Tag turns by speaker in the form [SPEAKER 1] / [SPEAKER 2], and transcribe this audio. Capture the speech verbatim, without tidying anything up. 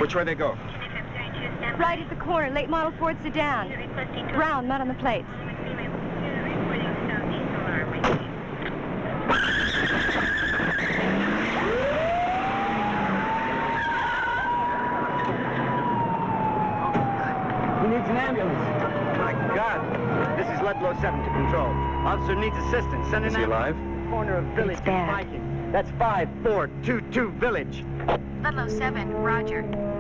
[SPEAKER 1] Which way they go?
[SPEAKER 2] Right at the corner, late model Ford sedan. Round, not on the plates.
[SPEAKER 3] He needs an ambulance.
[SPEAKER 4] My God. This is Ludlow seven to control. Officer needs assistance. Send an
[SPEAKER 1] Is he alive?
[SPEAKER 4] Corner of Village
[SPEAKER 2] It's bad.
[SPEAKER 4] and Viking. That's five four two two Village.
[SPEAKER 2] Ludlow seven, Roger.